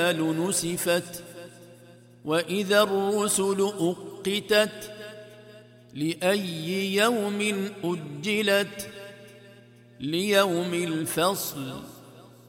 نسفت وإذا الرسل أقتت لأي يوم أجلت ليوم الفصل